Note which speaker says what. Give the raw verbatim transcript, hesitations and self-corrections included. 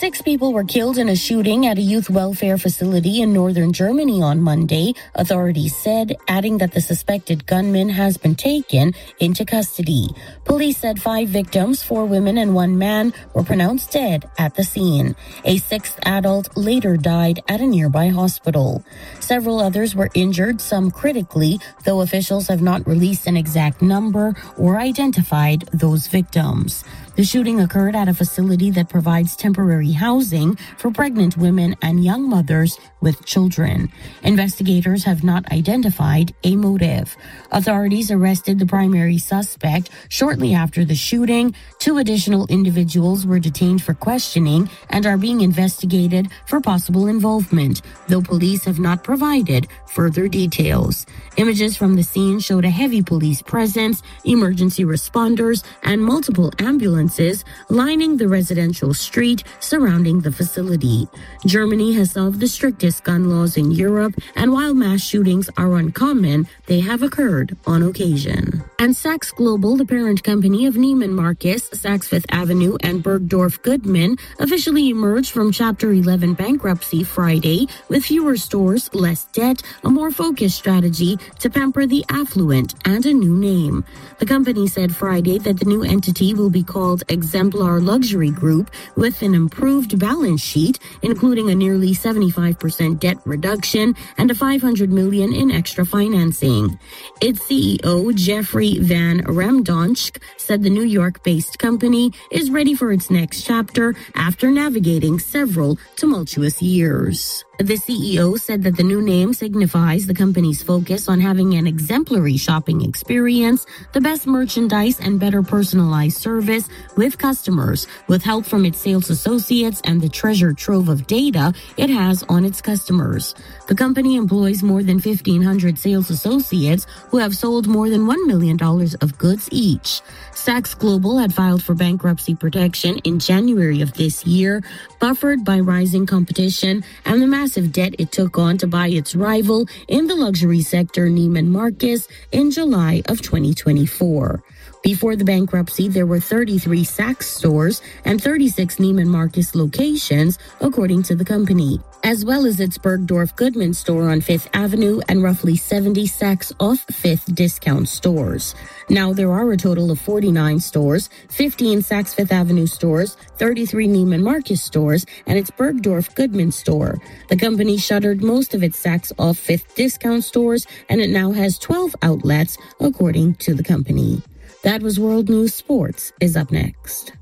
Speaker 1: Six people were killed in a shooting at a youth welfare facility in northern Germany on Monday, authorities said, adding that the suspected gunman has been taken into custody. Police said five victims, four women and one man, were pronounced dead at the scene. A sixth adult later died at a nearby hospital. Several others were injured, some critically, though officials have not released an exact number or identified those victims. The shooting occurred at a facility that provides temporary housing for pregnant women and young mothers with children. Investigators have not identified a motive. Authorities arrested the primary suspect shortly after the shooting. Two additional individuals were detained for questioning and are being investigated for possible involvement, though police have not provided further details. Images from the scene showed a heavy police presence, emergency responders, and multiple ambulances lining the residential street surrounding the facility. Germany has some of the strictest gun laws in Europe, and while mass shootings are uncommon, they have occurred on occasion. And Saks Global, the parent company of Neiman Marcus, Saks Fifth Avenue, and Bergdorf Goodman, officially emerged from Chapter eleven bankruptcy Friday with fewer stores, less debt, a more focused strategy to pamper the affluent, and a new name. The company said Friday that the new entity will be called Exemplar Luxury Group with an improved balance sheet, including a nearly seventy-five percent debt reduction and a five hundred million dollars in extra financing. Its C E O, Jeffrey Van Ramdonsk, said the New York-based company is ready for its next chapter after navigating several tumultuous years. The C E O said that the new name signifies the company's focus on having an exemplary shopping experience, the best merchandise, and better personalized service with customers, with help from its sales associates and the treasure trove of data it has on its customers. The company employs more than fifteen hundred sales associates who have sold more than one million dollars of goods each. Saks Global had filed for bankruptcy protection in January of this year, buffered by rising competition and the massive debt it took on to buy its rival in the luxury sector, Neiman Marcus, in July of twenty twenty-four. Before the bankruptcy, there were thirty-three Saks stores and thirty-six Neiman Marcus locations, according to the company, as well as its Bergdorf Goodman store on Fifth Avenue and roughly seventy Saks Off Fifth discount stores. Now there are a total of forty-nine stores, fifteen Saks Fifth Avenue stores, thirty-three Neiman Marcus stores, and its Bergdorf Goodman store. The company shuttered most of its Saks Off Fifth discount stores, and it now has twelve outlets, according to the company. That was World News. Sports is up next.